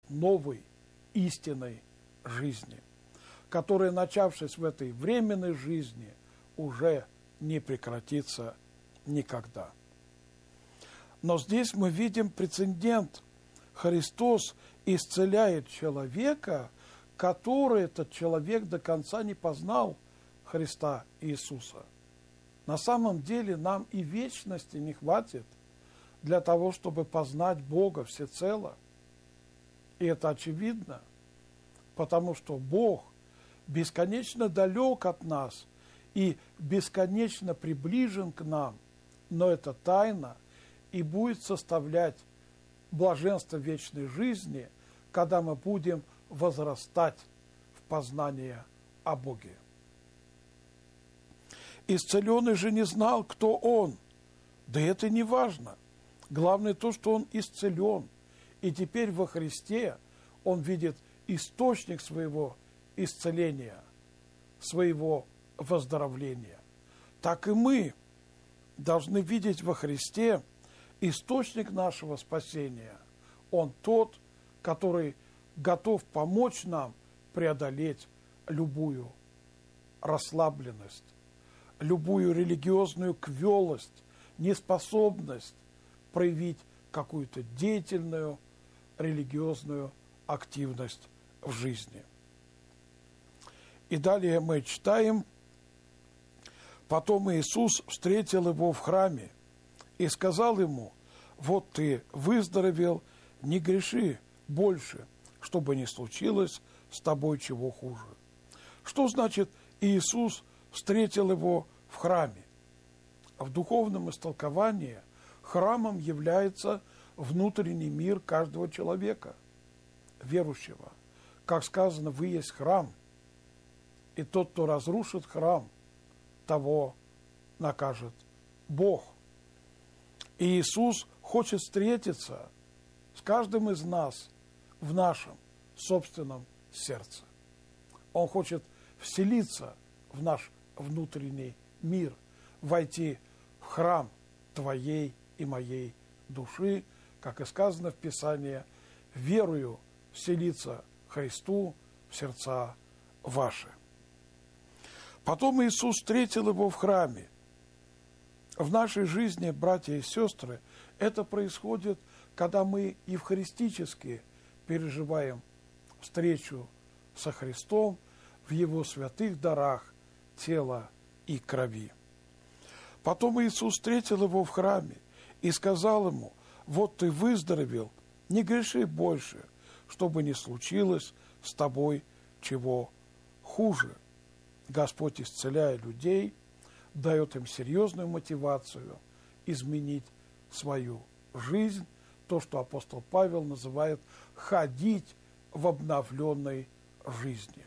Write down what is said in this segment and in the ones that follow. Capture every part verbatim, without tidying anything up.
новой истинной жизни, которая, начавшись в этой временной жизни, уже не прекратится никогда. Но здесь мы видим прецедент. Христос исцеляет человека, который этот человек до конца не познал Христа Иисуса. На самом деле нам и вечности не хватит для того, чтобы познать Бога всецело. И это очевидно, потому что Бог бесконечно далек от нас и бесконечно приближен к нам, но это тайна и будет составлять блаженство вечной жизни, когда мы будем возрастать в познание о Боге. Исцеленный же не знал, кто он. Да это не важно. Главное то, что он исцелен. И теперь во Христе он видит источник своего исцеления, своего выздоровления. Так и мы должны видеть во Христе источник нашего спасения. Он тот, который готов помочь нам преодолеть любую расслабленность, любую религиозную квелость, неспособность проявить какую-то деятельную религиозную активность в жизни. И далее мы читаем: «Потом Иисус встретил его в храме и сказал ему: вот ты выздоровел, не греши больше, чтобы не случилось с тобой чего хуже». Что значит Иисус встретил его в храме? В духовном истолковании храмом является внутренний мир каждого человека, верующего. Как сказано, вы есть храм, и тот, кто разрушит храм, того накажет Бог. И Иисус хочет встретиться с каждым из нас в нашем собственном сердце. Он хочет вселиться в наш внутренний мир, войти в храм твоей и моей души, как и сказано в Писании: верою вселиться Христу в сердца ваши. Потом Иисус встретил его в храме. В нашей жизни, братья и сестры, это происходит, когда мы евхаристически переживаем встречу со Христом в Его святых дарах тела и крови. Потом Иисус встретил его в храме и сказал ему: вот ты выздоровел, не греши больше, чтобы не случилось с тобой чего хуже. Господь, исцеляя людей, дает им серьезную мотивацию изменить свою жизнь, то, что апостол Павел называет «ходить в обновленной жизни».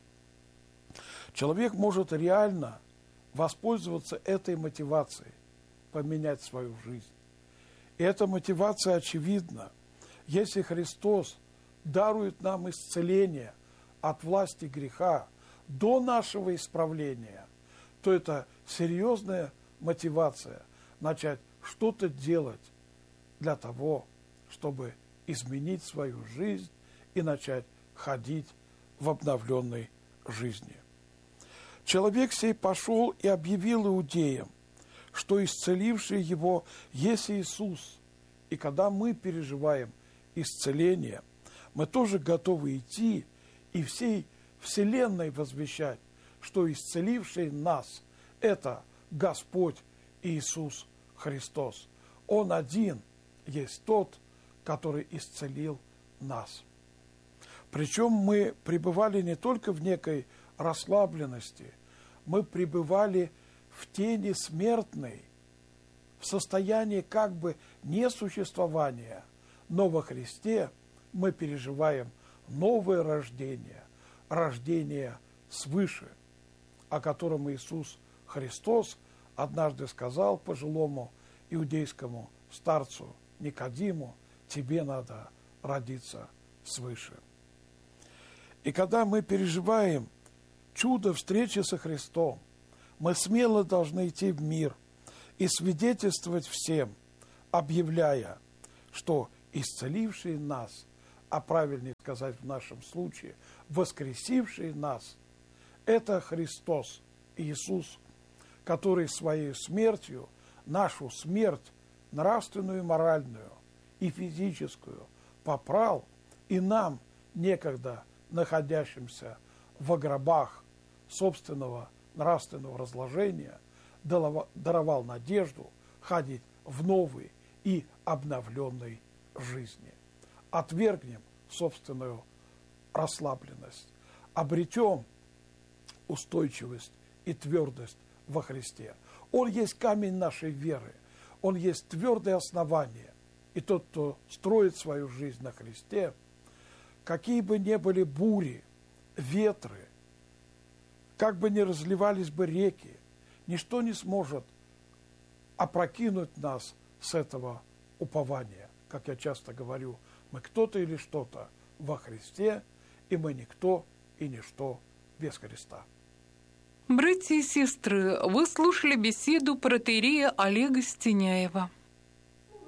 Человек может реально воспользоваться этой мотивацией, поменять свою жизнь. И эта мотивация очевидна. Если Христос дарует нам исцеление от власти греха до нашего исправления, то это серьезная мотивация начать что-то делать для того, чтобы изменить свою жизнь и начать ходить в обновленной жизни. Человек сей пошел и объявил иудеям, что исцеливший его есть Иисус. И когда мы переживаем исцеление, мы тоже готовы идти и всей вселенной возвещать, что исцеливший нас – это Господь Иисус Христос. Он один есть тот, который исцелил нас. Причем мы пребывали не только в некой расслабленности, мы пребывали в тени смертной, в состоянии как бы несуществования, но во Христе мы переживаем новое рождение, рождение свыше, о котором Иисус Христос однажды сказал пожилому иудейскому старцу Никодиму: тебе надо родиться свыше. И когда мы переживаем чудо встречи со Христом, мы смело должны идти в мир и свидетельствовать всем, объявляя, что исцеливший нас а правильнее сказать в нашем случае, воскресивший нас, это Христос, Иисус, который своей смертью нашу смерть, нравственную и моральную, и физическую, попрал, и нам, некогда находящимся во гробах собственного нравственного разложения, даровал надежду ходить в новой и обновленной жизни. Отвергнем собственную расслабленность, обретем устойчивость и твердость во Христе. Он есть камень нашей веры, Он есть твердое основание. И тот, кто строит свою жизнь на Христе, какие бы ни были бури, ветры, как бы ни разливались бы реки, ничто не сможет опрокинуть нас с этого упования. Как я часто говорю, мы кто-то или что-то во Христе, и мы никто и ничто без Христа. Братья и сестры, вы слушали беседу протоиерея Олега Стеняева.